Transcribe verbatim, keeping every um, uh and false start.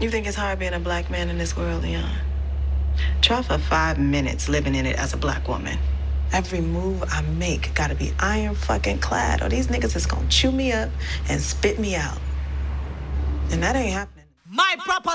You think it's hard being a black man in this world, Leon? Try for five minutes living in it as a black woman. Every move I make gotta be iron fucking clad, or these niggas is gonna chew me up and spit me out. And that ain't happening. My proper